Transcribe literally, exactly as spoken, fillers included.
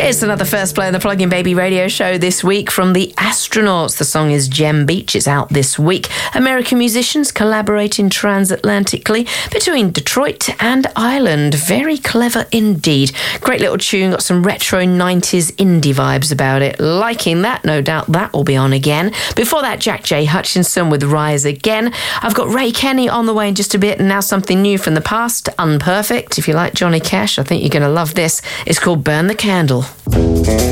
It's another First Play on the Plug-in Baby radio show this week from the Astronauts. The song is Gem Beach. It's out this week. American musicians collaborating transatlantically between Detroit and Ireland. Very clever indeed. Great little tune, got some retro nineties indie vibes about it. Liking that, no doubt that will be on again. Before that, Jack J. Hutchinson with Rise Again. I've got Ray Kenny on the way in just a bit, and now something new from the past, Unperfect. If you like Johnny Cash, I think you're going to love this. It's called Burn the Candle.